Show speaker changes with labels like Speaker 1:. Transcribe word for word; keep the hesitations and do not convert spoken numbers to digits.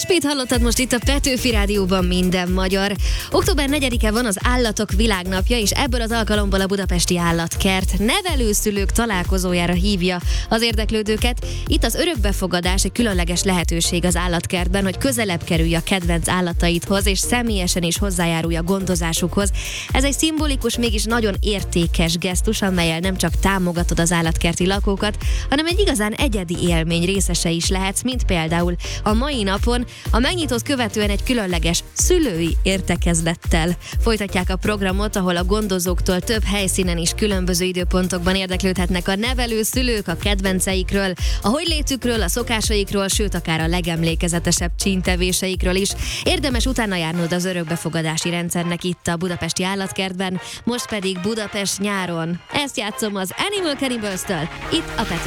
Speaker 1: Spét hallottad most itt a Petőfi Rádióban, minden magyar. október negyedike van az Állatok Világnapja, és ebből az alkalomból a Budapesti Állatkert nevelőszülők találkozójára hívja az érdeklődőket. Itt az örökbefogadás egy különleges lehetőség az állatkertben, hogy közelebb kerülj a kedvenc állataidhoz, és személyesen is hozzájárulj a gondozásukhoz. Ez egy szimbolikus, mégis nagyon értékes gesztus, amellyel nem csak támogatod az állatkerti lakókat, hanem egy igazán egyedi élmény részese is lehetsz, mint például a mai napon a megnyitót követően egy különleges szülői értekezlettel folytatják a programot, ahol a gondozóktól több helyszínen is különböző időpontokban érdeklődhetnek a nevelő szülők a kedvenceikről, a hogylétükről, a szokásaikról, sőt akár a legemlékezetesebb csíntevéseikről is. Érdemes utána járnod az örökbefogadási rendszernek itt a Budapesti Állatkertben, most pedig Budapest nyáron. Ezt játszom az Animal Cannibals-től, itt a Pető